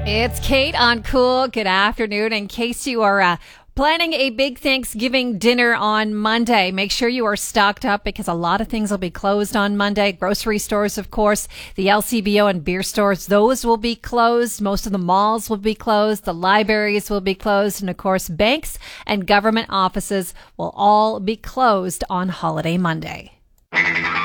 It's Kate on Cool. Good afternoon. In case you are planning a big Thanksgiving dinner on Monday, make sure you are stocked up because a lot of things will be closed on Monday. Grocery stores, of course, the LCBO and beer stores, those will be closed. Most of the malls will be closed. The libraries will be closed. And, of course, banks and government offices will all be closed on Holiday Monday.